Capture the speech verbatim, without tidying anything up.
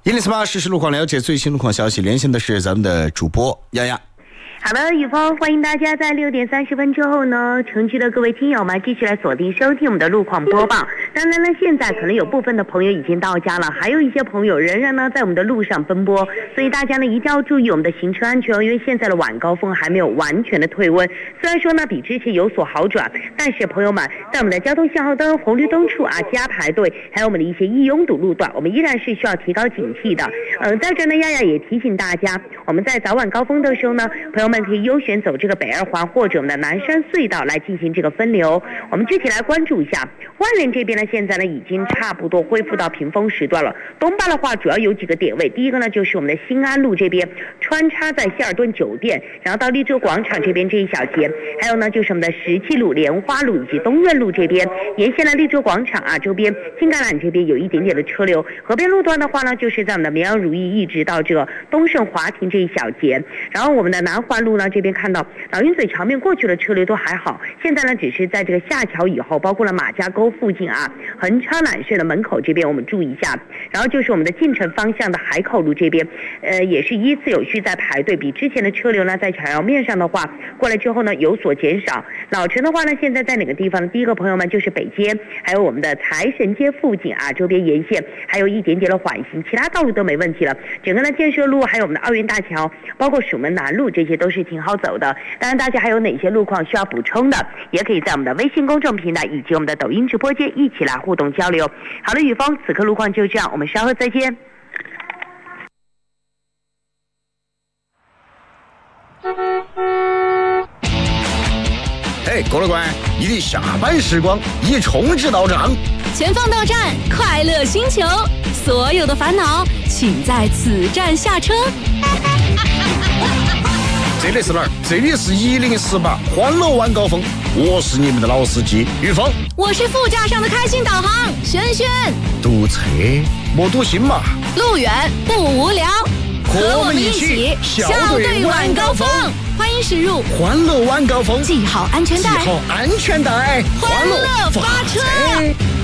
一零四八实时路况，了解最新路况消息，连线的是咱们的主播丫丫。 好的，雨峰，欢迎大家在六点三十分之后呢，城区的各位听友们继续来锁定收听我们的路况播报。当然呢，现在可能有部分的朋友已经到家了，还有一些朋友仍然呢在我们的路上奔波，所以大家呢一定要注意我们的行车安全，因为现在的晚高峰还没有完全的退温。虽然说呢比之前有所好转，但是朋友们在我们的交通信号灯、红绿灯处啊加排队，还有我们的一些易拥堵路段，我们依然是需要提高警惕的。呃，在这呢，丫丫也提醒大家，我们在早晚高峰的时候呢，朋友们可以优选走这个北二环或者我们的南山隧道来进行这个分流。我们具体来关注一下万源这边呢，现在呢已经差不多恢复到平峰时段了。东坝的话主要有几个点位，第一个呢就是我们的新安路这边穿插在希尔顿酒店，然后到荔枝广场这边这一小节，还有呢就是我们的十七路、莲花路以及东苑路这边沿线的荔枝广场啊周边金橄榄这边有一点点的车流。河边路段的话呢，就是在我们的绵阳如意一直到这个东胜华庭这一小节，然后我们的南环路呢这边看到老鹰嘴桥面过去的车流都还好，现在呢只是在这个下桥以后，包括了马家沟附近啊、恒昌揽顺的门口这边我们注意一下。然后就是我们的进城方向的海口路这边，呃也是依次有序在排队，比之前的车流呢在桥腰面上的话过来之后呢有所减少。老城的话呢，现在在哪个地方呢？第一个朋友们就是北街，还有我们的财神街附近啊周边沿线还有一点点的缓行，其他道路都没问题了。整个的建设路还有我们的奥运大桥，包括蜀门南路，这些都是挺好走的。当然大家还有哪些路况需要补充的，也可以在我们的微信公众平台以及我们的抖音直播间一起来互动交流。好的，雨峰，此刻路况就这样，我们稍后再见。 哎，郭乐官，你的下班时光已充值到账， 前方到站，快乐星球，所有的烦恼请在此站下车。 这里是哪儿？这里是一零四八欢乐晚高峰，我是你们的老司机宇峰， 我是副驾上的开心导航轩轩。 堵车莫堵心嘛， 路远不无聊，和我们一起笑对晚高峰。欢迎驶入欢乐晚高峰， 系好安全带， 系好安全带， 欢乐发车。